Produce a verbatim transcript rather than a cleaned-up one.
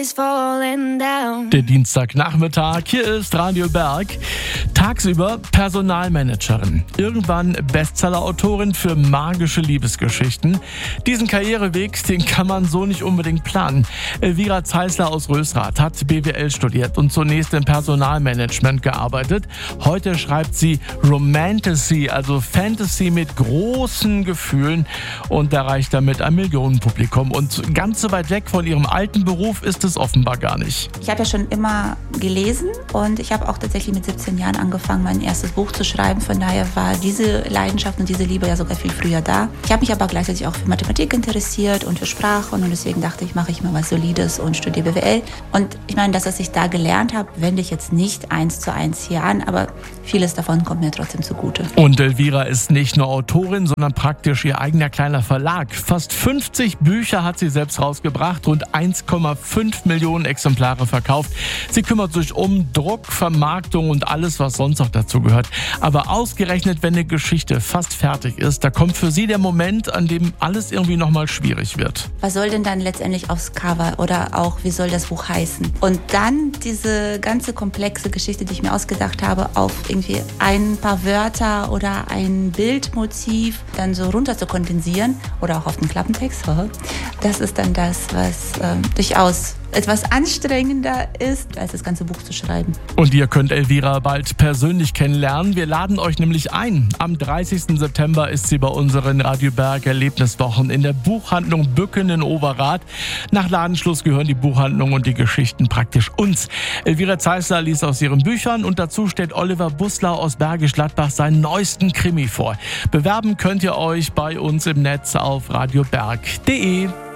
Der Dienstagnachmittag, hier ist Radio Berg. Tagsüber Personalmanagerin, irgendwann Bestsellerautorin für magische Liebesgeschichten. Diesen Karriereweg, den kann man so nicht unbedingt planen. Elvira Zeisler aus Rösrath hat B W L studiert und zunächst im Personalmanagement gearbeitet. Heute schreibt sie Romantasy, also Fantasy mit großen Gefühlen, und erreicht damit ein Millionenpublikum. Und ganz so weit weg von ihrem alten Beruf ist es offenbar gar nicht. Ich habe ja schon immer gelesen und ich habe auch tatsächlich mit siebzehn Jahren angefangen, mein erstes Buch zu schreiben. Von daher war diese Leidenschaft und diese Liebe ja sogar viel früher da. Ich habe mich aber gleichzeitig auch für Mathematik interessiert und für Sprachen, und deswegen dachte ich, mache ich mal was Solides und studiere B W L. Und ich meine, das, was ich da gelernt habe, wende ich jetzt nicht eins zu eins hier an, aber vieles davon kommt mir trotzdem zugute. Und Elvira ist nicht nur Autorin, sondern praktisch ihr eigener kleiner Verlag. Fast fünfzig Bücher hat sie selbst rausgebracht, rund eins Komma fünf Millionen Exemplare verkauft. Sie kümmert sich um Druck, Vermarktung und alles, was sonst noch dazu gehört. Aber ausgerechnet, wenn eine Geschichte fast fertig ist, da kommt für sie der Moment, an dem alles irgendwie nochmal schwierig wird. Was soll denn dann letztendlich aufs Cover oder auch, wie soll das Buch heißen? Und dann diese ganze komplexe Geschichte, die ich mir ausgedacht habe, auf irgendwie ein paar Wörter oder ein Bildmotiv dann so runter zu kondensieren oder auch auf den Klappentext, das ist dann das, was äh, durchaus etwas anstrengender ist, als das ganze Buch zu schreiben. Und ihr könnt Elvira bald persönlich kennenlernen. Wir laden euch nämlich ein. Am dreißigsten September ist sie bei unseren Radio Berg Erlebniswochen in der Buchhandlung Bücken in Overath. Nach Ladenschluss gehören die Buchhandlung und die Geschichten praktisch uns. Elvira Zeisler liest aus ihren Büchern und dazu stellt Oliver Bussler aus Bergisch Gladbach seinen neuesten Krimi vor. Bewerben könnt ihr euch bei uns im Netz auf radioberg punkt de.